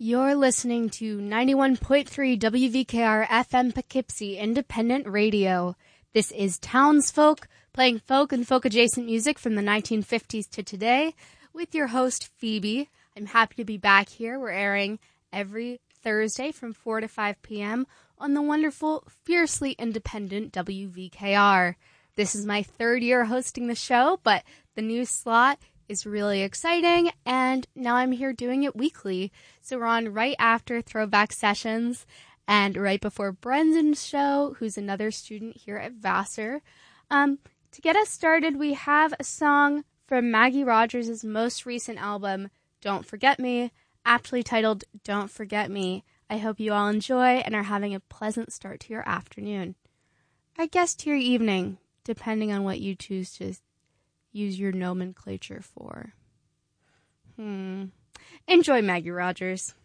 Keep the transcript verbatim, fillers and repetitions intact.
You're listening to ninety-one point three W V K R F M Poughkeepsie Independent Radio. This is Townsfolk, playing folk and folk-adjacent music from the nineteen fifties to today, with your host, Phoebe. I'm happy to be back here. We're airing every Thursday from four to five p.m. on the wonderful, fiercely independent W V K R. This is my third year hosting the show, but the new slot is really exciting, and now I'm here doing it weekly. So we're on right after Throwback Sessions and right before Brendan's show, who's another student here at Vassar. Um, to get us started, we have a song from Maggie Rogers' most recent album, Don't Forget Me, aptly titled Don't Forget Me. I hope you all enjoy and are having a pleasant start to your afternoon. I guess to your evening, depending on what you choose to use your nomenclature for. Hmm. Enjoy Maggie Rogers.